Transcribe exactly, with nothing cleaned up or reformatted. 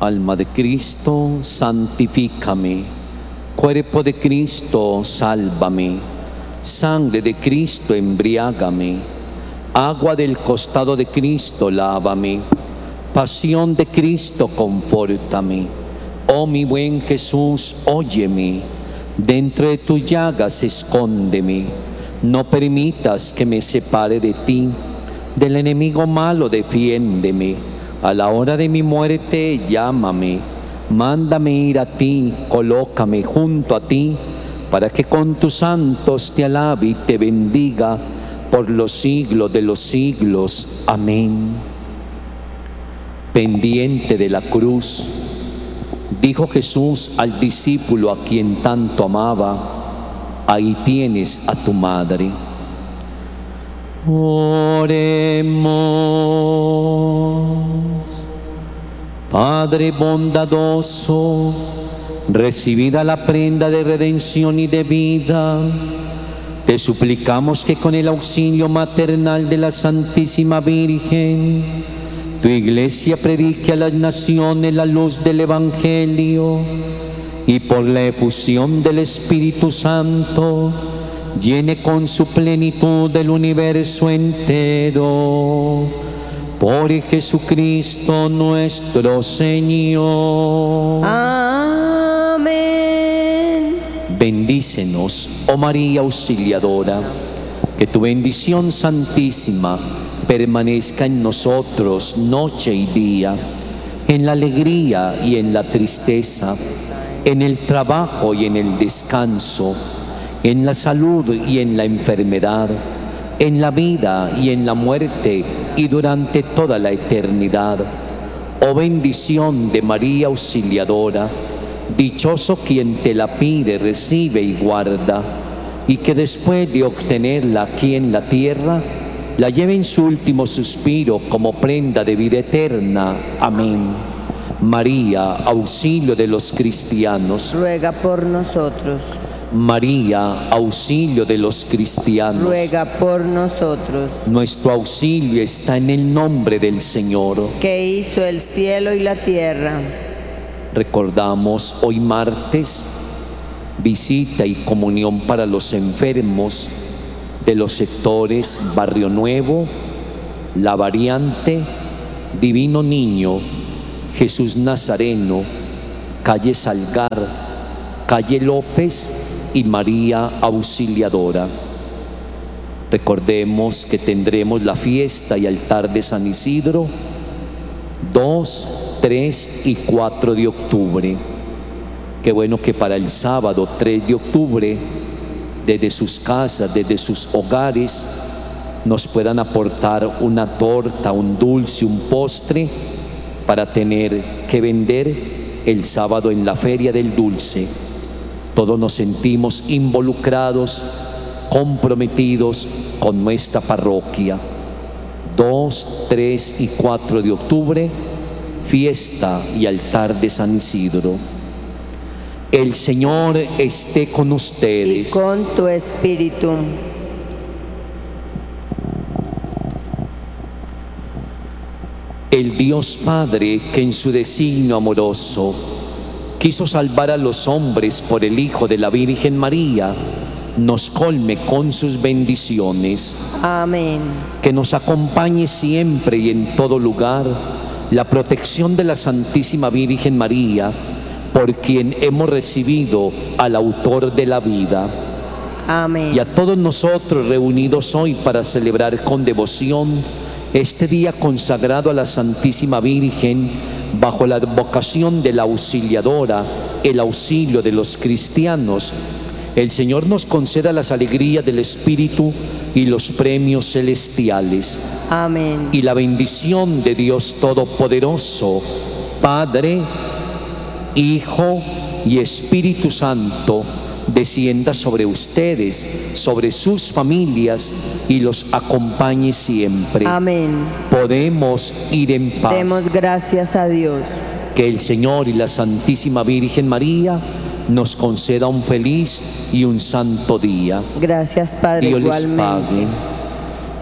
Alma de Cristo, santifícame. Cuerpo de Cristo, sálvame. Sangre de Cristo, embriágame. Agua del costado de Cristo, lávame. Pasión de Cristo, confórtame. Oh mi buen Jesús, óyeme. Dentro de tus llagas, escóndeme. No permitas que me separe de ti. Del enemigo malo, defiéndeme. A la hora de mi muerte, llámame. Mándame ir a ti, colócame junto a ti, para que con tus santos te alabe y te bendiga por los siglos de los siglos. Amén. Pendiente de la cruz, dijo Jesús al discípulo a quien tanto amaba: ahí tienes a tu madre. Oremos. Padre bondadoso, recibida la prenda de redención y de vida, te suplicamos que con el auxilio maternal de la Santísima Virgen, tu Iglesia predique a las naciones la luz del Evangelio y por la efusión del Espíritu Santo llene con su plenitud el universo entero. Por Jesucristo nuestro Señor. Amén. Bendícenos, oh María Auxiliadora, que tu bendición santísima permanezca en nosotros noche y día, en la alegría y en la tristeza, en el trabajo y en el descanso, en la salud y en la enfermedad, en la vida y en la muerte y durante toda la eternidad. Oh bendición de María Auxiliadora, dichoso quien te la pide, recibe y guarda, y que después de obtenerla aquí en la tierra, la lleve en su último suspiro como prenda de vida eterna. Amén. María, auxilio de los cristianos, ruega por nosotros. María, auxilio de los cristianos, ruega por nosotros. Nuestro auxilio está en el nombre del Señor, que hizo el cielo y la tierra. Recordamos hoy martes, visita y comunión para los enfermos de los sectores Barrio Nuevo, La Variante, Divino Niño, Jesús Nazareno, Calle Salgar, Calle López y María Auxiliadora. Recordemos que tendremos la fiesta y altar de San Isidro dos, tres y cuatro de octubre. Qué bueno que para el sábado tres de octubre, desde sus casas, desde sus hogares, nos puedan aportar una torta, un dulce, un postre para tener que vender el sábado en la Feria del Dulce. Todos nos sentimos involucrados, comprometidos con nuestra parroquia. dos, tres y cuatro de octubre, fiesta y altar de San Isidro. El Señor esté con ustedes. Y con tu espíritu. El Dios Padre, que en su designio amoroso quiso salvar a los hombres por el Hijo de la Virgen María, nos colme con sus bendiciones. Amén. Que nos acompañe siempre y en todo lugar la protección de la Santísima Virgen María, por quien hemos recibido al autor de la vida. Amén. Y a todos nosotros reunidos hoy para celebrar con devoción este día consagrado a la Santísima Virgen, bajo la advocación de la Auxiliadora, el auxilio de los cristianos, el Señor nos conceda las alegrías del Espíritu y los premios celestiales. Amén. Y la bendición de Dios Todopoderoso, Padre, Hijo y Espíritu Santo, descienda sobre ustedes, sobre sus familias y los acompañe siempre. Amén. Podemos ir en paz. Demos gracias a Dios. Que el Señor y la Santísima Virgen María nos conceda un feliz y un santo día. Gracias, Padre. Dios igualmente. les pague.